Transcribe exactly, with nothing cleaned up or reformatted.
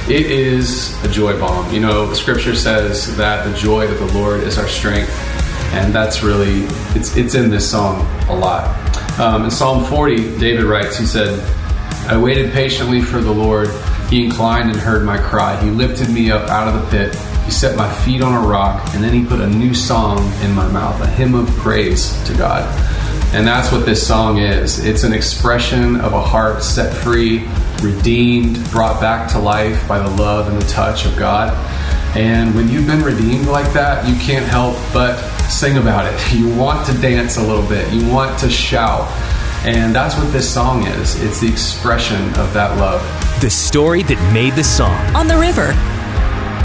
it is a joy bomb. You know, the scripture says that the joy of the Lord is our strength, and that's really, it's it's in this song a lot. Um, in Psalm forty, David writes, he said, I waited patiently for the Lord. He inclined and heard my cry. He lifted me up out of the pit. He set my feet on a rock, and then he put a new song in my mouth, a hymn of praise to God. And that's what this song is. It's an expression of a heart set free, redeemed, brought back to life by the love and the touch of God. And when you've been redeemed like that, you can't help but sing about it. You want to dance a little bit. You want to shout. And that's what this song is. It's the expression of that love. The story that made the song. On the River,